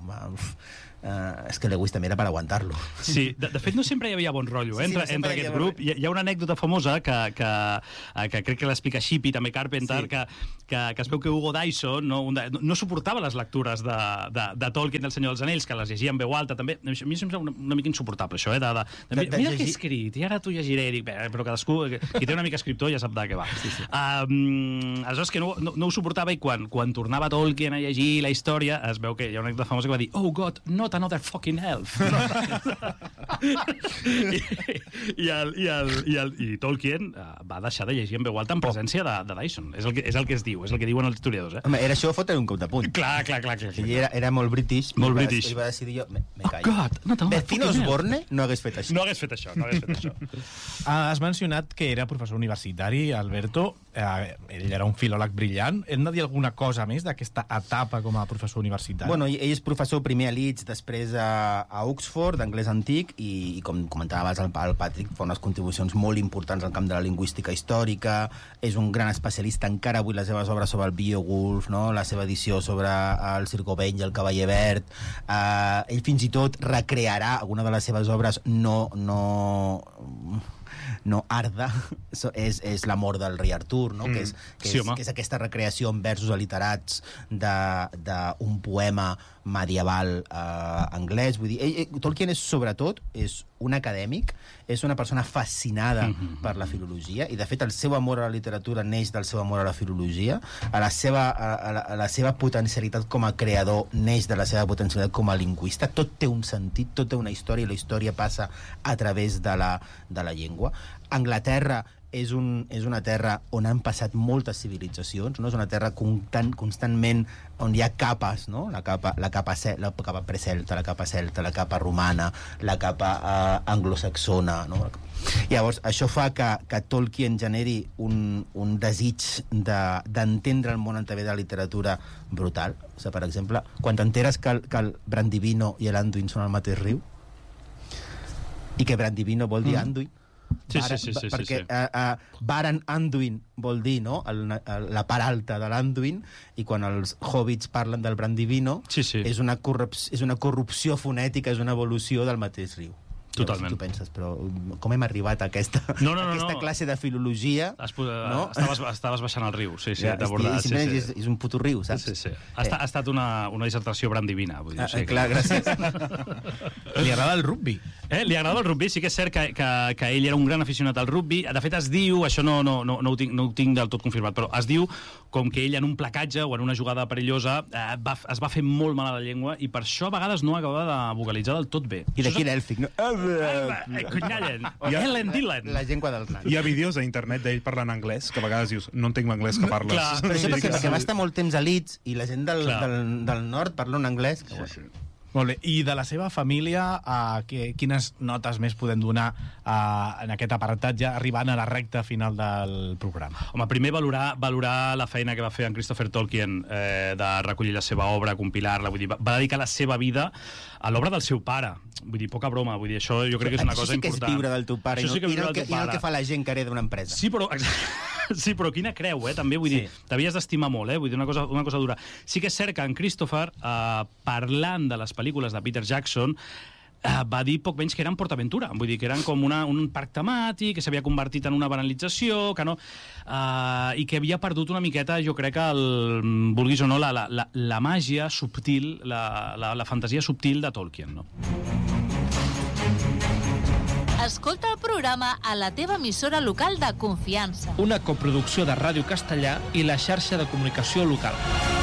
uh, és que Lewis també era per aguantar-lo. Sí, de, de fet no sempre hi havia bon rotllo, eh? Sí, sí, no entre, sempre entre hi aquest havia bon grup. Hi ha, hi ha una anècdota famosa que, que, que crec que l'explica Shipp i també Carpenter, Sí. que, que, que es veu que Hugo Dyson no, un de, no suportava les lectures de, de, de Tolkien del Senyor dels Anells, que les llegia en veu alta també. A mi em sembla una, una mica insuportable això, eh? De, de, de, De- de mira què he llegir- escrit, i ara t'ho llegiré. Dic, bé, però cadascú, qui té una mica escriptor ja sap de què va. Sí, sí. Um, aleshores que no, no, no ho suportava, i quan, quan tornava Tolkien a llegir la història es veu que hi ha una anècdota famosa que va dir "Oh God, not another fucking elf". I, i, el, i, el, i, el, i Tolkien uh, va deixar de llegir en veu alta en presència de, de Dyson. És el, que, és el que es diu, és el que diuen els historiadors, eh? Home, era això fotre un cop de punt. Clar, clar, clar. clar, clar. Ell era, era molt british. Molt i va, british. I va decidir jo, me, me Oh callo. God, not another Bertino fucking elf. Osborne no hagués fet això. No hagués fet això, no hagués fet això. Ah, has mencionat que era professor universitari, Alberto. Eh, ell era un filòleg brillant. Hem de dir alguna cosa més d'aquesta etapa com a professor universitari? Bueno, ell és professor primer a Leeds, després a, a Oxford, d'anglès antic, i, i com comentava abans el, el Patrick, fa unes contribucions molt importants al camp de la lingüística històrica, és un gran especialista encara avui les seves obres sobre el Beowulf, no? La seva edició sobre el Circovell i el Cavaller Verd. Uh, ell fins i tot recrearà alguna de les seves obres no... no no Arda, so, és, és l'amor del rei Artur, no? Mm. que, és, que, Sí, és, home. que és aquesta recreació en versos aliterats d'un poema medieval eh, anglès. Vull dir, ell, ell, Tolkien és, sobretot, és un acadèmic, és una persona fascinada mm-hmm. per la filologia, i de fet el seu amor a la literatura neix del seu amor a la filologia, a la seva, a, a la, a la seva potencialitat com a creador neix de la seva potencialitat com a lingüista. Tot té un sentit, tot té una història, i la història passa a través de la, de la llengua. Anglaterra és, un, és una terra on han passat moltes civilitzacions, no? És una terra constant, constantment on hi ha capes, no? La capa, la capa, la capa precelta, la capa celta, la capa romana, la capa eh, anglosaxona, no? Llavors, això fa que, que Tolkien generi un, un desig d'entendre de, el món a través de la literatura brutal. O sigui, per exemple, quan t'enteres que, el, que el Brandivino i l'Anduin són al mateix riu, i que Brandivino vol dir mm. Anduin, Sí, Bara, sí, sí, sí, perquè sí, sí. Uh, uh, Baran Anduin vol dir, no?, el, el, la part alta de l'Anduin, i quan els hobbits parlen del Brandivino Sí, sí. és, una corrupció, és una corrupció fonètica, és una evolució del mateix riu. Totalment. Llavors, tu penses, però com hem arribat a aquesta, No, no, no, aquesta no. classe de filologia? Has, no? No? estaves, estaves baixant el riu, sí, sí, Ja, d'abordat. i, i Sí, simplement sí. és, és un puto riu, saps? Sí, sí. Ha, estat, ha estat una, una dissertació brandivina. Vull dir, Ah, sí, clar, gràcies. Li agrada el rugbi. Eh, li agrada el rugby, sí que és cert que, que, que ell era un gran aficionat al rugby. De fet, es diu, això no, no, no, no, ho, tinc, no ho tinc del tot confirmat, però es diu com que ell en un placatge o en una jugada perillosa eh, va, es va fer molt mal a la llengua, i per això a vegades no acabava de vocalitzar del tot bé. I d'aquí l'èlfic, no? Eh, Cunyallen, o Helen Dylan. La llengua dels nans. Hi ha vídeos a internet d'ell parlant anglès, que a vegades dius, no entenc l'anglès que parles. Clar, Però això Sí, perquè, sí, perquè sí. va estar molt temps a Leeds i la gent del, Clar. del, del nord parla un anglès que, Sí, bueno, sí. Molt bé. I de la seva família, uh, que, quines notes més podem donar uh, en aquest apartat ja arribant a la recta final del programa? Home, primer valorar, valorar la feina que va fer en Christopher Tolkien eh, de recollir la seva obra, compilar-la, vull dir, va, va dedicar la seva vida a l'obra del seu pare. Vull dir, poca broma, vull dir, això jo crec que és una això cosa sí que important. És viure del teu pare, això i no, sí que i no, el que, i no el que fa la gent que hereda una empresa. Sí, però... Sí, però quina creu, eh? També, vull sí. dir, t'havies d'estimar molt, eh? Vull dir, una cosa, una cosa dura. Sí que és cert que en Christopher, eh, parlant de les pel·lícules de Peter Jackson, eh, va dir poc menys que eren PortAventura. Vull dir, que eren com una, un parc temàtic, que s'havia convertit en una banalització, que no... Eh, i que havia perdut una miqueta, jo crec que el... vulguis o no, la, la, la, la màgia subtil, la, la, la fantasia subtil de Tolkien, no? Escolta el programa a la teva emissora local de confiança. Una coproducció de Ràdio Castellà i la xarxa de comunicació local.